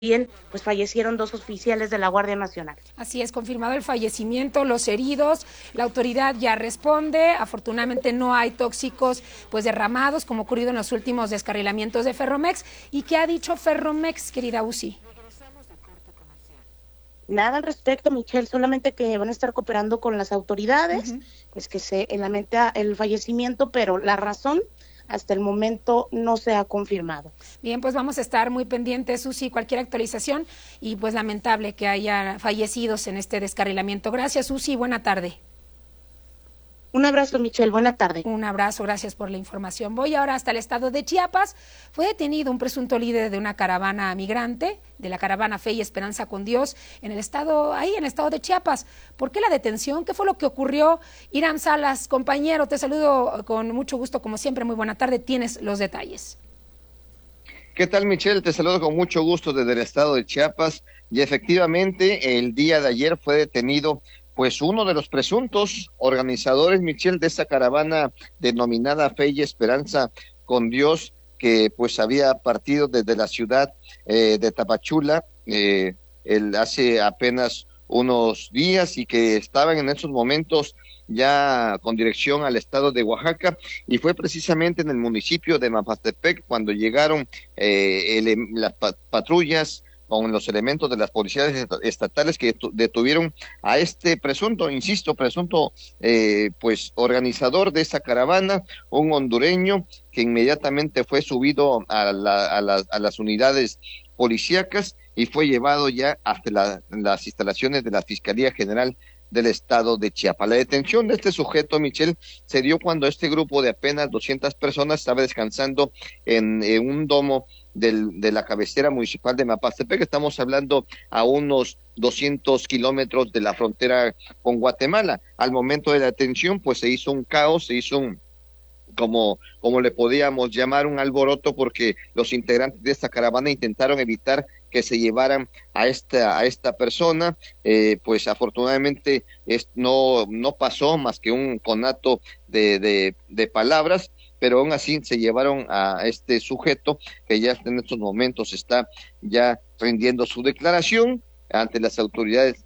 pues fallecieron 2 oficiales de la Guardia Nacional. Así es, confirmado el fallecimiento, los heridos, la autoridad ya responde, afortunadamente no hay tóxicos pues derramados como ocurrido en los últimos descarrilamientos de Ferromex. ¿Y qué ha dicho Ferromex, querida Uzi? Nada al respecto, Michelle, solamente que van a estar cooperando con las autoridades, pues que se lamenta el fallecimiento, pero la razón hasta el momento no se ha confirmado. Bien, pues vamos a estar muy pendientes, Susi, cualquier actualización, y pues lamentable que haya fallecidos en este descarrilamiento. Gracias, Susi, buena tarde. Un abrazo, Michelle, buena tarde. Un abrazo, gracias por la información. Voy ahora hasta el estado de Chiapas. Fue detenido un presunto líder de una caravana migrante, de la caravana Fe y Esperanza con Dios, en el estado de Chiapas. ¿Por qué la detención? ¿Qué fue lo que ocurrió? Irán Salas, compañero, te saludo con mucho gusto, como siempre, muy buena tarde, tienes los detalles. ¿Qué tal, Michelle? Te saludo con mucho gusto desde el estado de Chiapas, y efectivamente el día de ayer fue detenido pues uno de los presuntos organizadores, Michelle, de esa caravana denominada Fe y Esperanza con Dios, que pues había partido desde la ciudad de Tapachula hace apenas unos días, y que estaban en esos momentos ya con dirección al estado de Oaxaca, y fue precisamente en el municipio de Mapastepec cuando llegaron las patrullas con los elementos de las policías estatales que detuvieron a este presunto pues organizador de esa caravana, un hondureño que inmediatamente fue subido a las unidades policíacas y fue llevado ya hasta las instalaciones de la Fiscalía General del estado de Chiapas. La detención de este sujeto, Michelle, se dio cuando este grupo de apenas 200 personas estaba descansando en un domo de la cabecera municipal de Mapastepec. Estamos hablando a unos 200 kilómetros de la frontera con Guatemala. Al momento de la detención, pues se hizo un caos, se hizo como le podíamos llamar, un alboroto, porque los integrantes de esta caravana intentaron evitar que se llevaran a esta persona. Pues afortunadamente no pasó más que un conato de palabras, pero aún así se llevaron a este sujeto, que ya en estos momentos está ya rindiendo su declaración ante las autoridades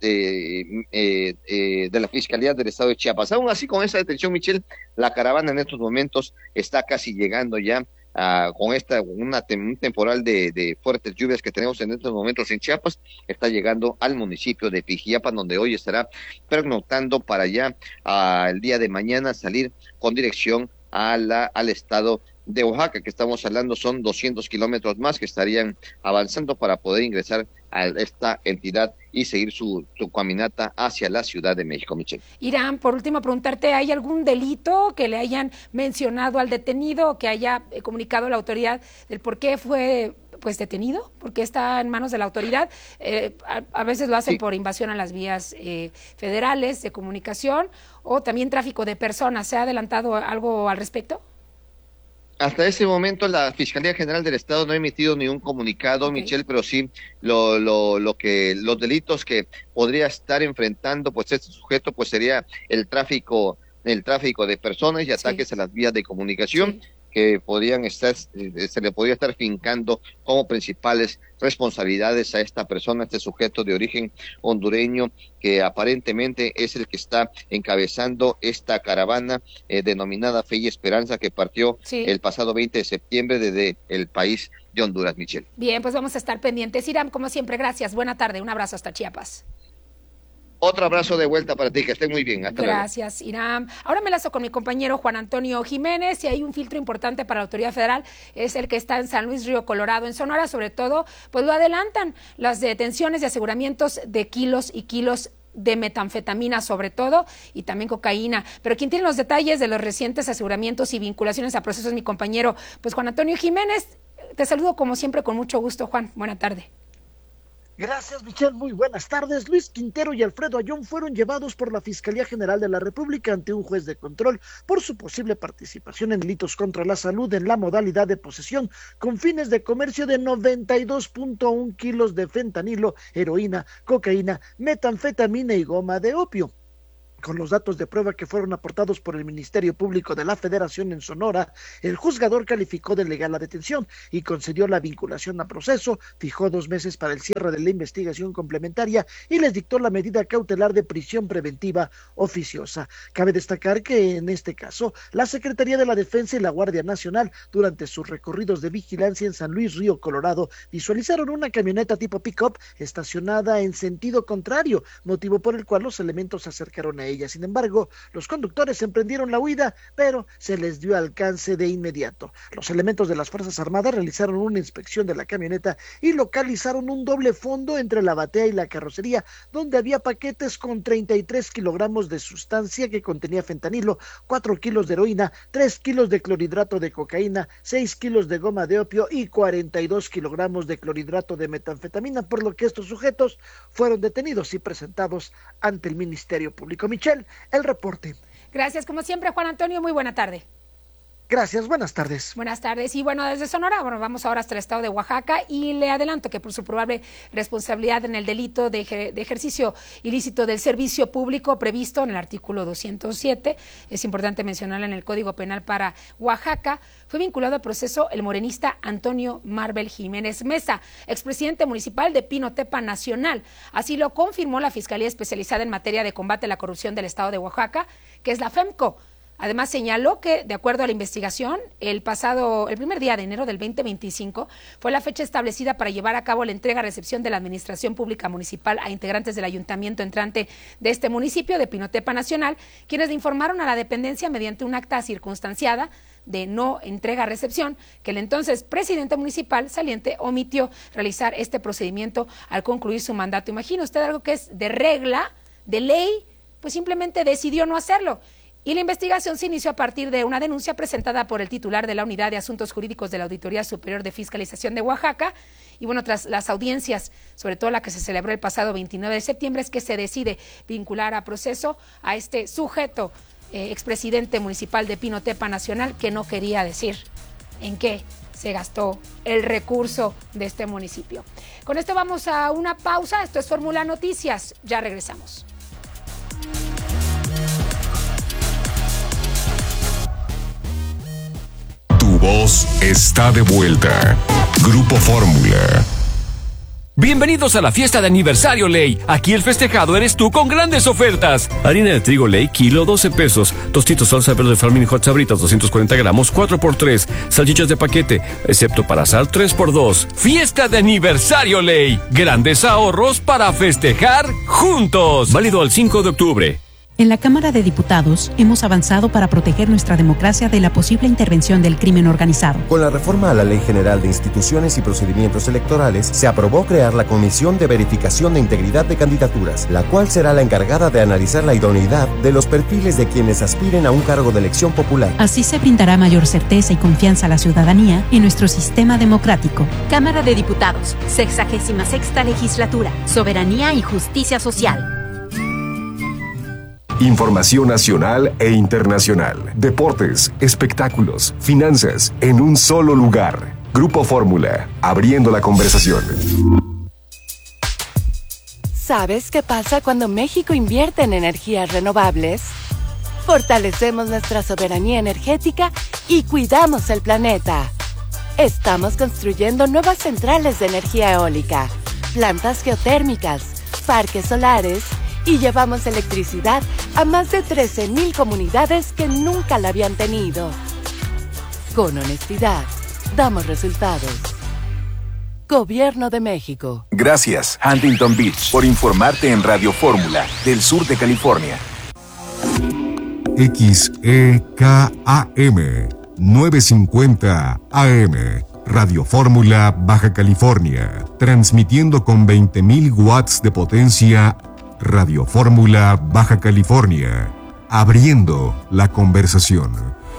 de la Fiscalía del Estado de Chiapas. Aún así, con esa detención, Michelle, la caravana en estos momentos está casi llegando ya con un temporal de fuertes lluvias que tenemos en estos momentos en Chiapas, está llegando al municipio de Pijiapan, donde hoy estará pernoctando para ya el día de mañana salir con dirección al estado de Oaxaca, que estamos hablando son 200 kilómetros más que estarían avanzando para poder ingresar a esta entidad y seguir su caminata hacia la Ciudad de México, Michelle. Irán, por último, preguntarte, ¿hay algún delito que le hayan mencionado al detenido o que haya comunicado a la autoridad del por qué fue pues detenido? Porque está en manos de la autoridad. A veces lo hacen por invasión a las vías federales de comunicación, o también tráfico de personas. ¿Se ha adelantado algo al respecto? Hasta ese momento la Fiscalía General del Estado no ha emitido ningún comunicado, Michelle, pero sí los delitos que podría estar enfrentando pues este sujeto pues sería el tráfico de personas y ataques a las vías de comunicación, que podrían se le podría estar fincando como principales responsabilidades a esta persona, este sujeto de origen hondureño, que aparentemente es el que está encabezando esta caravana denominada Fe y Esperanza, que partió el pasado 20 de septiembre desde el país de Honduras, Michelle. Bien, pues vamos a estar pendientes. Irán, como siempre, gracias. Buena tarde. Un abrazo hasta Chiapas. Otro abrazo de vuelta para ti, que esté muy bien. Hasta luego. Gracias, Irán. Ahora me lazo con mi compañero Juan Antonio Jiménez, y hay un filtro importante para la autoridad federal, es el que está en San Luis Río Colorado, en Sonora, sobre todo, pues lo adelantan las detenciones y aseguramientos de kilos y kilos de metanfetamina sobre todo, y también cocaína. Pero quien tiene los detalles de los recientes aseguramientos y vinculaciones a procesos es mi compañero, pues Juan Antonio Jiménez. Te saludo como siempre con mucho gusto, Juan. Buena tarde. Gracias, Michelle. Muy buenas tardes. Luis Quintero y Alfredo Ayón fueron llevados por la Fiscalía General de la República ante un juez de control por su posible participación en delitos contra la salud en la modalidad de posesión con fines de comercio de 92.1 kilos de fentanilo, heroína, cocaína, metanfetamina y goma de opio. Con los datos de prueba que fueron aportados por el Ministerio Público de la Federación en Sonora, el juzgador calificó de legal la detención y concedió la vinculación a proceso, fijó 2 meses para el cierre de la investigación complementaria y les dictó la medida cautelar de prisión preventiva oficiosa. Cabe destacar que en este caso, la Secretaría de la Defensa y la Guardia Nacional, durante sus recorridos de vigilancia en San Luis Río Colorado, visualizaron una camioneta tipo pick-up estacionada en sentido contrario, motivo por el cual los elementos se acercaron a ella. Sin embargo, los conductores emprendieron la huida, pero se les dio alcance de inmediato. Los elementos de las Fuerzas Armadas realizaron una inspección de la camioneta y localizaron un doble fondo entre la batea y la carrocería, donde había paquetes con 33 kilogramos de sustancia que contenía fentanilo, 4 kilos de heroína, 3 kilos de clorhidrato de cocaína, 6 kilos de goma de opio y 42 kilogramos de clorhidrato de metanfetamina, por lo que estos sujetos fueron detenidos y presentados ante el Ministerio Público. Michelle, el reporte. Gracias, como siempre, Juan Antonio, muy buena tarde. Gracias, buenas tardes. Buenas tardes. Y bueno, desde Sonora, vamos ahora hasta el estado de Oaxaca y le adelanto que por su probable responsabilidad en el delito de ejercicio ilícito del servicio público previsto en el artículo 207, es importante mencionarlo en el Código Penal para Oaxaca, fue vinculado al proceso el morenista Antonio Marvel Jiménez Mesa, expresidente municipal de Pinotepa Nacional. Así lo confirmó la Fiscalía Especializada en Materia de Combate a la Corrupción del estado de Oaxaca, que es la FEMCO. Además, señaló que, de acuerdo a la investigación, el primer día de enero del 2025 fue la fecha establecida para llevar a cabo la entrega-recepción de la Administración Pública Municipal a integrantes del ayuntamiento entrante de este municipio de Pinotepa Nacional, quienes le informaron a la dependencia mediante un acta circunstanciada de no entrega-recepción, que el entonces presidente municipal saliente omitió realizar este procedimiento al concluir su mandato. Imagina usted algo que es de regla, de ley, pues simplemente decidió no hacerlo. Y la investigación se inició a partir de una denuncia presentada por el titular de la Unidad de Asuntos Jurídicos de la Auditoría Superior de Fiscalización de Oaxaca. Y bueno, tras las audiencias, sobre todo la que se celebró el pasado 29 de septiembre, es que se decide vincular a proceso a este sujeto, expresidente municipal de Pinotepa Nacional, que no quería decir en qué se gastó el recurso de este municipio. Con esto vamos a una pausa. Esto es Fórmula Noticias. Ya regresamos. Tu voz está de vuelta. Grupo Fórmula. Bienvenidos a la fiesta de aniversario Ley. Aquí el festejado eres tú con grandes ofertas. Harina de trigo Ley, kilo, 12 pesos. Tostitos salsa verde Farming Hot Sabritas, 240 gramos, 4x3. Salchichas de paquete, excepto para sal, 3x2. Fiesta de aniversario Ley. Grandes ahorros para festejar juntos. Válido al 5 de octubre. En la Cámara de Diputados hemos avanzado para proteger nuestra democracia de la posible intervención del crimen organizado. Con la reforma a la Ley General de Instituciones y Procedimientos Electorales, se aprobó crear la Comisión de Verificación de Integridad de Candidaturas, la cual será la encargada de analizar la idoneidad de los perfiles de quienes aspiren a un cargo de elección popular. Así se brindará mayor certeza y confianza a la ciudadanía en nuestro sistema democrático. Cámara de Diputados, 66ª Legislatura, Soberanía y Justicia Social. Información nacional e internacional. Deportes, espectáculos, finanzas, en un solo lugar. Grupo Fórmula, abriendo la conversación. ¿Sabes qué pasa cuando México invierte en energías renovables? Fortalecemos nuestra soberanía energética y cuidamos el planeta. Estamos construyendo nuevas centrales de energía eólica, plantas geotérmicas, parques solares y llevamos electricidad a más de 13,000 comunidades que nunca la habían tenido. Con honestidad, damos resultados. Gobierno de México. Gracias, Huntington Beach, por informarte en Radio Fórmula, del sur de California. XEKAM 950 AM, Radio Fórmula, Baja California, transmitiendo con 20,000 watts de potencia. Radio Fórmula, Baja California, abriendo la conversación.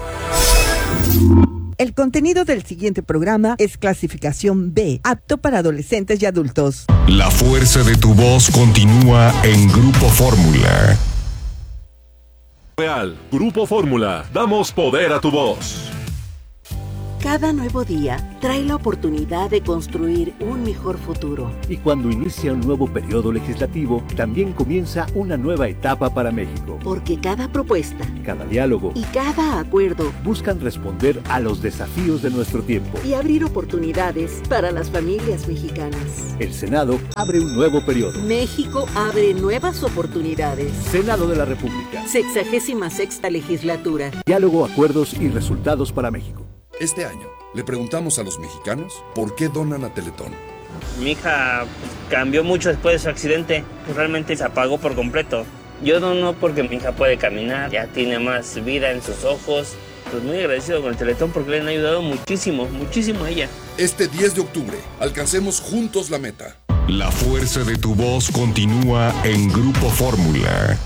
El contenido del siguiente programa es clasificación B, apto para adolescentes y adultos. La fuerza de tu voz continúa en Grupo Fórmula. Real, Grupo Fórmula, damos poder a tu voz. Cada nuevo día trae la oportunidad de construir un mejor futuro. Y cuando inicia un nuevo periodo legislativo, también comienza una nueva etapa para México. Porque cada propuesta, cada diálogo y cada acuerdo buscan responder a los desafíos de nuestro tiempo y abrir oportunidades para las familias mexicanas. El Senado abre un nuevo periodo. México abre nuevas oportunidades. Senado de la República. 66ª legislatura. Diálogo, acuerdos y resultados para México. Este año le preguntamos a los mexicanos por qué donan a Teletón. Mi hija cambió mucho después de su accidente, realmente se apagó por completo. Yo dono porque mi hija puede caminar, ya tiene más vida en sus ojos. Pues muy agradecido con el Teletón porque le han ayudado muchísimo, muchísimo a ella. Este 10 de octubre, alcancemos juntos la meta. La fuerza de tu voz continúa en Grupo Fórmula.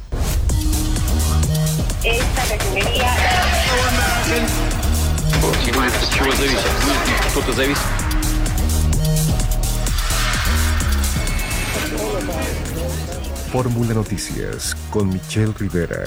Esta refinería... Fórmula Noticias con Michelle Rivera.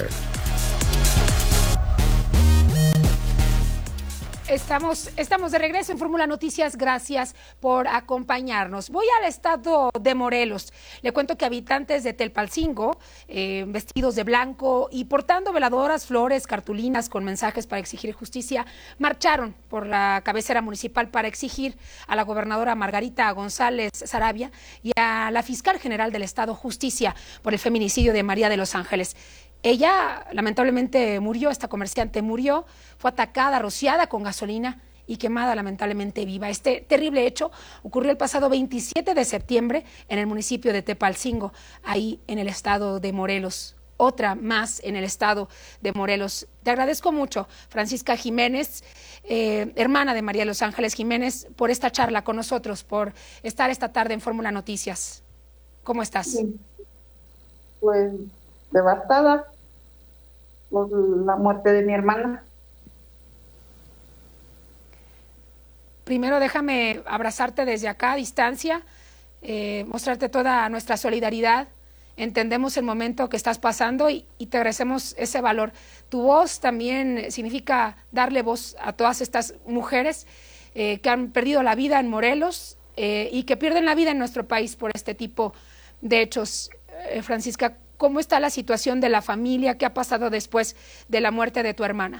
Estamos de regreso en Fórmula Noticias, gracias por acompañarnos. Voy al estado de Morelos. Le cuento que habitantes de Telpalcingo, vestidos de blanco y portando veladoras, flores, cartulinas con mensajes para exigir justicia, marcharon por la cabecera municipal para exigir a la gobernadora Margarita González Sarabia y a la fiscal general del estado justicia por el feminicidio de María de los Ángeles. Ella lamentablemente murió, esta comerciante murió, fue atacada, rociada con gasolina y quemada lamentablemente viva. Este terrible hecho ocurrió el pasado 27 de septiembre en el municipio de Tepalcingo, ahí en el estado de Morelos. Otra más en el estado de Morelos. Te agradezco mucho, Francisca Jiménez, hermana de María de los Ángeles Jiménez, por esta charla con nosotros, por estar esta tarde en Fórmula Noticias. ¿Cómo estás? Sí. Pues devastada por la muerte de mi hermana. Primero déjame abrazarte desde acá a distancia, mostrarte toda nuestra solidaridad. Entendemos el momento que estás pasando y te agradecemos ese valor. Tu voz también significa darle voz a todas estas mujeres que han perdido la vida en Morelos y que pierden la vida en nuestro país por este tipo de hechos. Francisca, ¿cómo está la situación de la familia? ¿Qué ha pasado después de la muerte de tu hermana?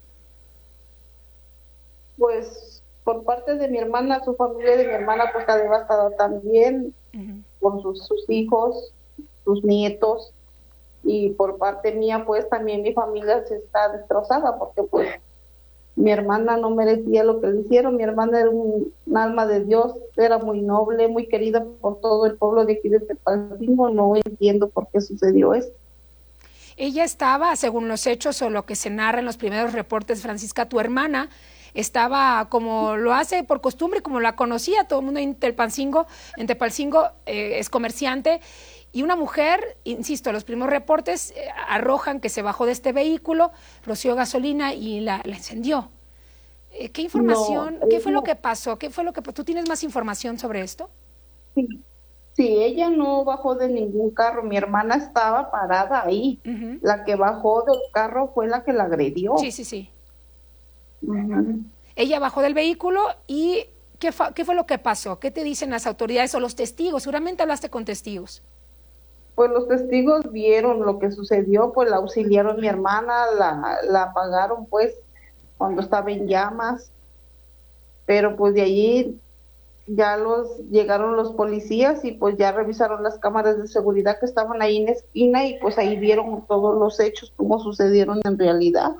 Pues por parte de mi hermana, su familia de mi hermana pues está devastada también, por sus hijos, sus nietos, y por parte mía pues también mi familia se está destrozada porque pues mi hermana no merecía lo que le hicieron. Mi hermana era un alma de Dios, era muy noble, muy querida por todo el pueblo de aquí de Tepalcingo. No entiendo por qué sucedió eso. Ella estaba, según los hechos o lo que se narra en los primeros reportes, Francisca, tu hermana estaba como lo hace por costumbre, como la conocía todo el mundo en Tepalcingo, es comerciante, y una mujer, insisto, los primeros reportes arrojan que se bajó de este vehículo, roció gasolina y la encendió. ¿Qué información, qué fue lo que pasó? ¿Tú tienes más información sobre esto? Sí, ella no bajó de ningún carro, mi hermana estaba parada ahí. La que bajó del carro fue la que la agredió. Sí. Ella bajó del vehículo y ¿qué fue lo que pasó? ¿Qué te dicen las autoridades o los testigos? Seguramente hablaste con testigos. Pues los testigos vieron lo que sucedió, pues la auxiliaron mi hermana, la apagaron pues cuando estaba en llamas, pero pues de allí ya llegaron los policías y pues ya revisaron las cámaras de seguridad que estaban ahí en la esquina y pues ahí vieron todos los hechos, cómo sucedieron en realidad.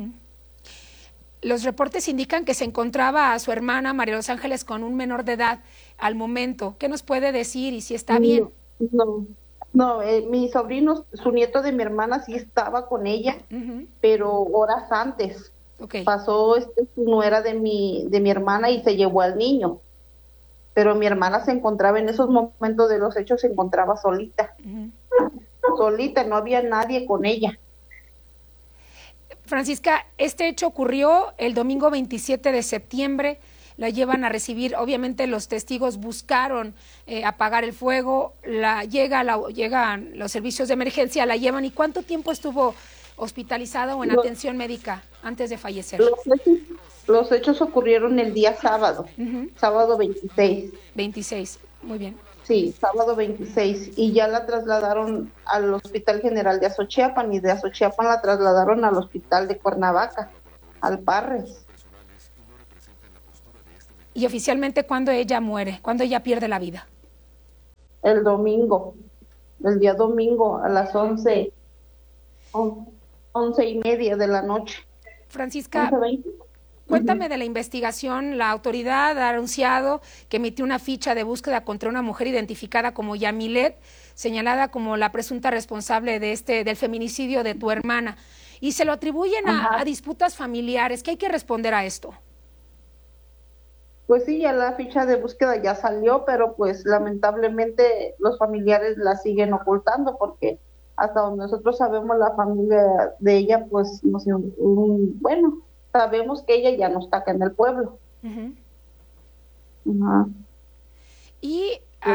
Los reportes indican que se encontraba a su hermana María de los Ángeles con un menor de edad al momento. ¿Qué nos puede decir y si está bien? No, mi sobrino, su nieto de mi hermana sí estaba con ella, pero horas antes pasó su nuera de mi hermana y se llevó al niño. Pero mi hermana se encontraba en esos momentos de los hechos, se encontraba solita. Solita, no había nadie con ella. Francisca, este hecho ocurrió el domingo 27 de septiembre. La llevan a recibir, obviamente los testigos buscaron apagar el fuego, llegan los servicios de emergencia, la llevan. ¿Y cuánto tiempo estuvo hospitalizada o en atención médica? antes de fallecer? Los hechos ocurrieron el día sábado, sábado 26. 26, muy bien. Sí, sábado 26, y ya la trasladaron al Hospital General de Azochiapan, y de Azochiapan la trasladaron al Hospital de Cuernavaca, al Parres. ¿Y oficialmente cuándo ella muere? ¿Cuándo ella pierde la vida? El domingo, el día domingo a las 11:30 de la noche. Francisca, cuéntame de la investigación. La autoridad ha anunciado que emitió una ficha de búsqueda contra una mujer identificada como Yamilet, señalada como la presunta responsable del feminicidio de tu hermana, y se lo atribuyen a disputas familiares. ¿Qué hay que responder a esto? Pues sí, ya la ficha de búsqueda ya salió, pero pues lamentablemente los familiares la siguen ocultando, porque hasta donde nosotros sabemos, la familia de ella, pues, no sé, bueno, sabemos que ella ya no está acá en el pueblo. Y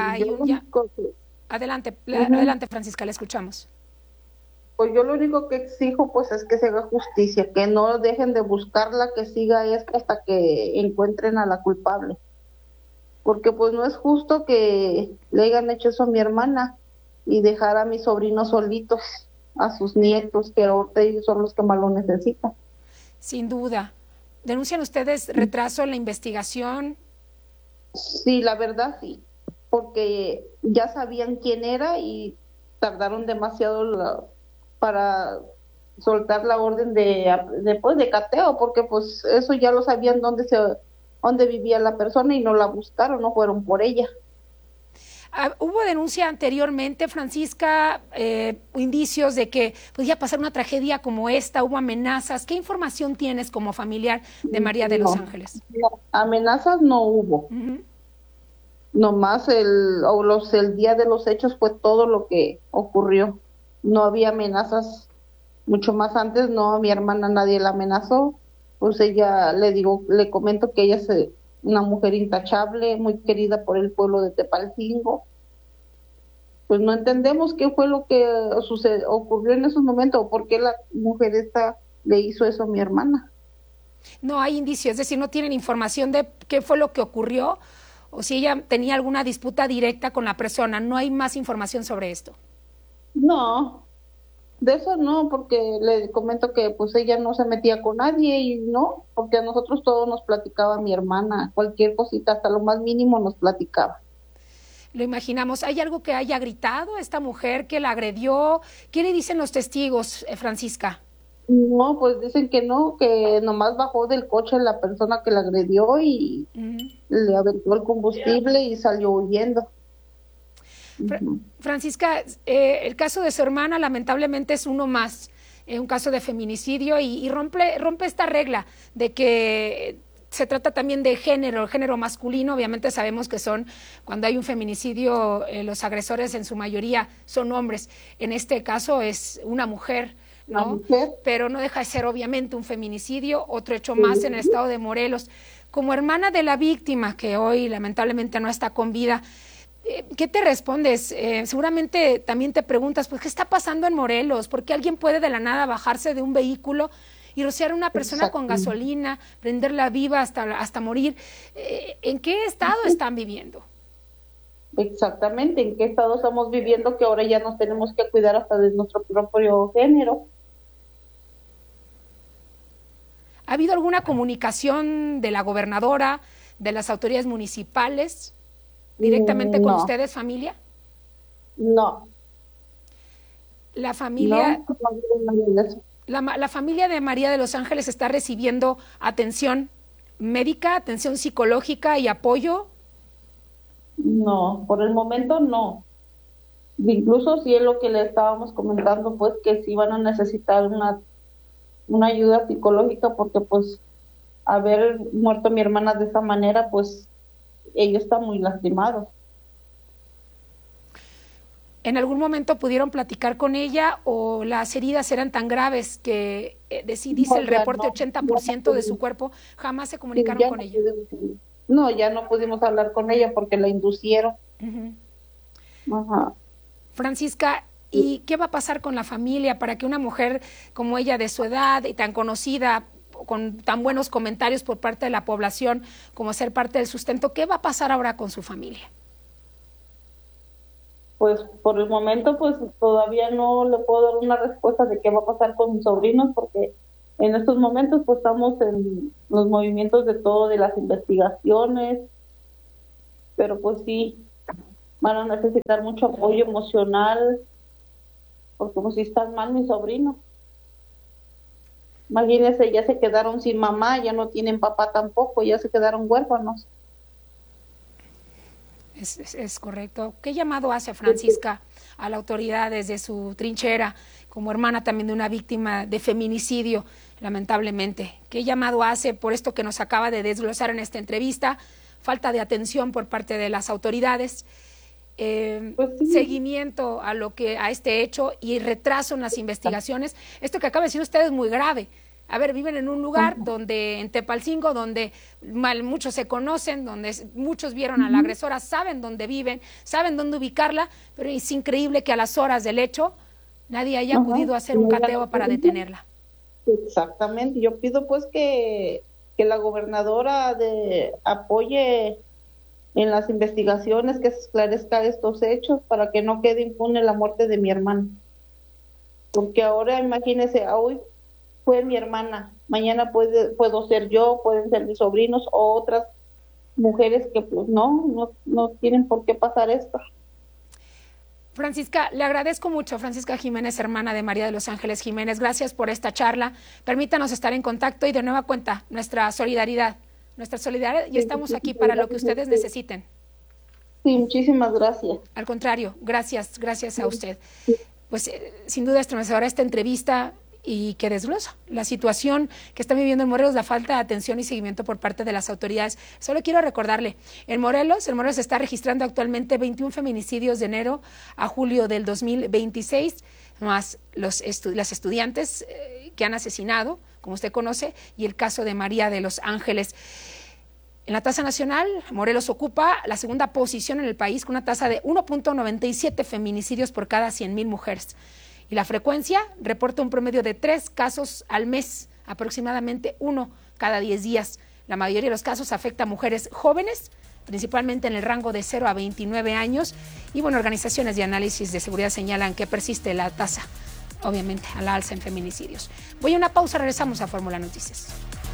adelante, Francisca, le escuchamos. Pues yo lo único que exijo, pues, es que se haga justicia, que no dejen de buscarla, que siga esto hasta que encuentren a la culpable. Porque pues no es justo que le hayan hecho eso a mi hermana y dejar a mis sobrinos solitos, a sus nietos, que ahorita ellos son los que más lo necesitan. Sin duda. ¿Denuncian ustedes retraso en la investigación? Sí, la verdad sí, porque ya sabían quién era y tardaron demasiado para soltar la orden de cateo, porque pues eso ya lo sabían dónde vivía la persona, y no la buscaron, no fueron por ella. ¿Hubo denuncia anteriormente, Francisca, indicios de que podía pasar una tragedia como esta? ¿Hubo amenazas? ¿Qué información tienes como familiar de María de los Ángeles? No, amenazas no hubo. Nomás el día de los hechos fue todo lo que ocurrió. No había amenazas mucho más antes, no, a mi hermana nadie la amenazó. Pues ella, le comento que ella es una mujer intachable, muy querida por el pueblo de Tepalcingo. Pues no entendemos qué fue lo que ocurrió en esos momentos, o por qué la mujer esta le hizo eso a mi hermana. No hay indicios, es decir, no tienen información de qué fue lo que ocurrió, o si ella tenía alguna disputa directa con la persona. No hay más información sobre esto. No, de eso no, porque le comento que pues ella no se metía con nadie, y no, porque a nosotros todo nos platicaba mi hermana, cualquier cosita, hasta lo más mínimo nos platicaba. Lo imaginamos. ¿Hay algo que haya gritado esta mujer que la agredió? ¿Qué le dicen los testigos, Francisca? No, pues dicen que no, que nomás bajó del coche la persona que la agredió y le aventó el combustible y salió huyendo. Francisca, el caso de su hermana lamentablemente es uno más, un caso de feminicidio, y rompe esta regla de que se trata también de género masculino. Obviamente sabemos que cuando hay un feminicidio, los agresores en su mayoría son hombres. En este caso es una mujer, ¿no? Pero no deja de ser obviamente un feminicidio, otro hecho más en el estado de Morelos. Como hermana de la víctima, que hoy lamentablemente no está con vida, ¿qué te respondes? Seguramente también te preguntas, pues, ¿qué está pasando en Morelos? ¿Por qué alguien puede de la nada bajarse de un vehículo y rociar a una persona con gasolina, prenderla viva hasta morir? ¿En qué estado están viviendo? Exactamente, ¿en qué estado estamos viviendo, que ahora ya nos tenemos que cuidar hasta de nuestro propio género? ¿Ha habido alguna comunicación de la gobernadora, de las autoridades municipales, directamente con ustedes, familia? No. La familia, no. La familia de María de los Ángeles está recibiendo atención médica, atención psicológica y apoyo. No, por el momento no. Incluso si es lo que le estábamos comentando, pues que sí van a necesitar una ayuda psicológica, porque pues haber muerto mi hermana de esa manera, pues ella está muy lastimado. ¿En algún momento pudieron platicar con ella, o las heridas eran tan graves que dice el reporte, 80% de su cuerpo, jamás se comunicaron con ella? No, ya no pudimos hablar con ella porque la inducieron. Francisca, ¿y qué va a pasar con la familia para que una mujer como ella, de su edad y tan conocida, con tan buenos comentarios por parte de la población como ser parte del sustento. ¿Qué va a pasar ahora con su familia? Pues por el momento pues todavía no le puedo dar una respuesta de qué va a pasar con mis sobrinos, porque en estos momentos pues estamos en los movimientos de todo, de las investigaciones, pero pues sí, van a necesitar mucho apoyo emocional, porque pues si están mal mis sobrinos. Imagínense, ya se quedaron sin mamá, ya no tienen papá tampoco, ya se quedaron huérfanos. Es correcto. ¿Qué llamado hace Francisca a la autoridad desde su trinchera, como hermana también de una víctima de feminicidio, lamentablemente? ¿Qué llamado hace por esto que nos acaba de desglosar en esta entrevista? Falta de atención por parte de las autoridades, seguimiento a este hecho y retraso en las investigaciones. Esto que acaba de decir usted es muy grave. A ver, viven en un lugar donde, en Tepalcingo, donde muchos se conocen, donde muchos vieron a la agresora, saben dónde viven, saben dónde ubicarla, pero es increíble que a las horas del hecho nadie haya podido hacer un cateo para detenerla. Exactamente, yo pido pues que la gobernadora apoye en las investigaciones, que se esclarezca estos hechos para que no quede impune la muerte de mi hermana. Porque ahora imagínese, hoy fue mi hermana, mañana puedo ser yo, pueden ser mis sobrinos o otras mujeres que pues no tienen por qué pasar esto. Francisca, le agradezco mucho, Francisca Jiménez, hermana de María de los Ángeles Jiménez. Gracias por esta charla. Permítanos estar en contacto y de nueva cuenta nuestra solidaridad y estamos aquí para lo que ustedes necesiten. Sí, muchísimas gracias. Al contrario, gracias a usted. Pues sin duda estremecedora esta entrevista y que desglosa la situación que está viviendo en Morelos, la falta de atención y seguimiento por parte de las autoridades. Solo quiero recordarle, en Morelos se está registrando actualmente 21 feminicidios de enero a julio del 2026, más las estudiantes que han asesinado, como usted conoce, y el caso de María de los Ángeles. En la tasa nacional, Morelos ocupa la segunda posición en el país con una tasa de 1.97 feminicidios por cada 100,000 mujeres. Y la frecuencia reporta un promedio de 3 casos al mes, aproximadamente 1 cada 10 días. La mayoría de los casos afecta a mujeres jóvenes, principalmente en el rango de 0 a 29 años. Y bueno, organizaciones de análisis de seguridad señalan que persiste la tasa, obviamente, a la alza en feminicidios. Voy a una pausa, regresamos a Fórmula Noticias.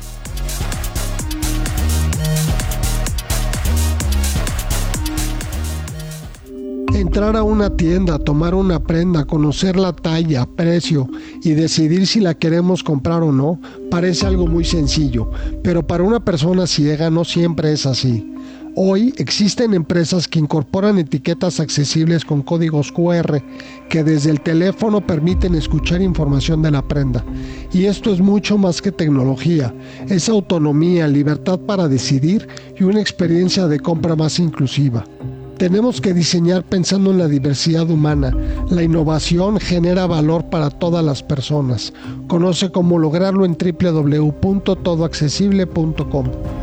Entrar a una tienda, tomar una prenda, conocer la talla, precio y decidir si la queremos comprar o no, parece algo muy sencillo, pero para una persona ciega no siempre es así. Hoy existen empresas que incorporan etiquetas accesibles con códigos QR que desde el teléfono permiten escuchar información de la prenda. Y esto es mucho más que tecnología, es autonomía, libertad para decidir y una experiencia de compra más inclusiva. Tenemos que diseñar pensando en la diversidad humana. La innovación genera valor para todas las personas. Conoce cómo lograrlo en www.todoaccesible.com.